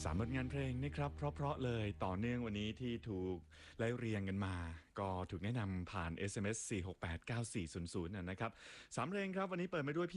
3 บทงานเพลงนะครับเพราะๆเลยต่อเนื่องวันนี้ที่ถูกไล่เรียงกันมาก็ถูกแนะนำผ่าน SMS 4689400นะครับ3เพลงครับวันนี้เปิดมาด้วย